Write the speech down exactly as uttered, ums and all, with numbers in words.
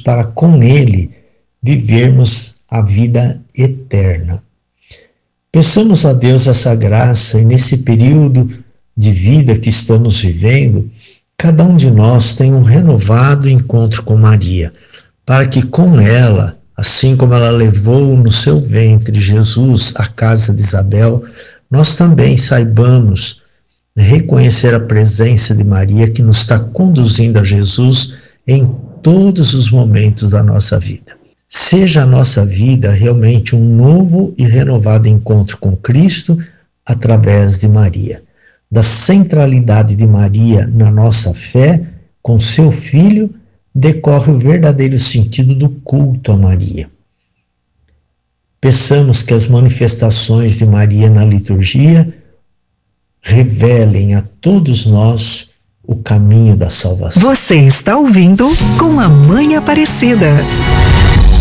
para com Ele vivermos a vida eterna. Peçamos a Deus essa graça e nesse período de vida que estamos vivendo, cada um de nós tenha um renovado encontro com Maria, para que com ela, assim como ela levou no seu ventre Jesus à casa de Isabel, nós também saibamos reconhecer a presença de Maria que nos está conduzindo a Jesus em todos os momentos da nossa vida. Seja a nossa vida realmente um novo e renovado encontro com Cristo através de Maria. Da centralidade de Maria na nossa fé, com seu Filho, decorre o verdadeiro sentido do culto a Maria. Peçamos que as manifestações de Maria na liturgia revelem a todos nós o caminho da salvação. Você está ouvindo Com a Mãe Aparecida.